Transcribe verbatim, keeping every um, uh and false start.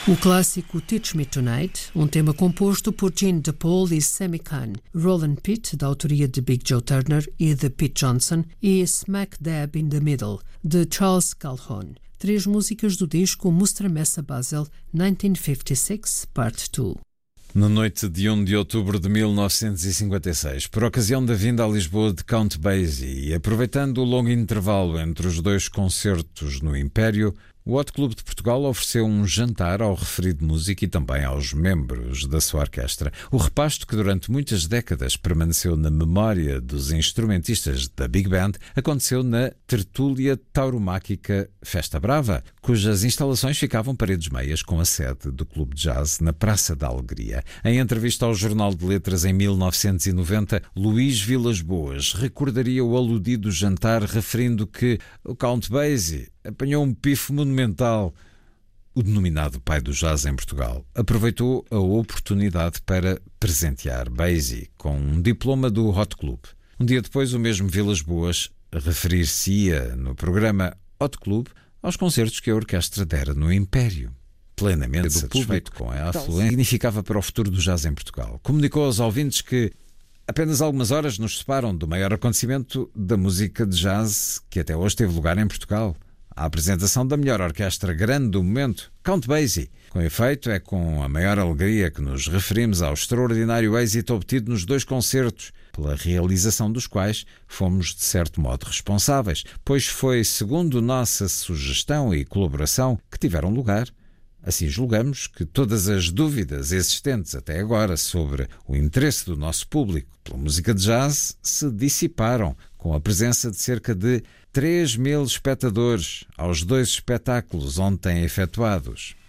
O clássico Teach Me Tonight, um tema composto por Gene DePaul e Sammy Cahn, Roland Pitt, da autoria de Big Joe Turner e de Pete Johnson, e Smack Dab in the Middle, de Charles Calhoun. Três músicas do disco Mustra Messa Basel, mil novecentos e cinquenta e seis, parte dois. Na noite de primeiro de outubro de mil novecentos e cinquenta e seis, por ocasião da vinda a Lisboa de Count Basie e aproveitando o longo intervalo entre os dois concertos no Império, o Hot Club de Portugal ofereceu um jantar ao referido músico e também aos membros da sua orquestra. O repasto, que durante muitas décadas permaneceu na memória dos instrumentistas da Big Band, aconteceu na Tertúlia Tauromáquica Festa Brava, cujas instalações ficavam paredes meias com a sede do Clube de Jazz na Praça da Alegria. Em entrevista ao Jornal de Letras em mil novecentos e noventa, Luís Vilas Boas recordaria o aludido jantar, referindo que o Count Basie apanhou um pifo monumental. O denominado pai do jazz em Portugal aproveitou a oportunidade para presentear Basie com um diploma do Hot Club. Um dia depois, o mesmo Vilas Boas referir-se-ia no programa Hot Club aos concertos que a orquestra dera no Império. Plenamente satisfeito com a afluência, significava para o futuro do jazz em Portugal. Comunicou aos ouvintes que apenas algumas horas nos separam do maior acontecimento da música de jazz que até hoje teve lugar em Portugal. A apresentação da melhor orquestra grande do momento, Count Basie. Com efeito, é com a maior alegria que nos referimos ao extraordinário êxito obtido nos dois concertos, pela realização dos quais fomos, de certo modo, responsáveis, pois foi segundo nossa sugestão e colaboração que tiveram lugar. Assim julgamos que todas as dúvidas existentes até agora sobre o interesse do nosso público pela música de jazz se dissiparam com a presença de cerca de três mil espectadores aos dois espetáculos ontem efetuados.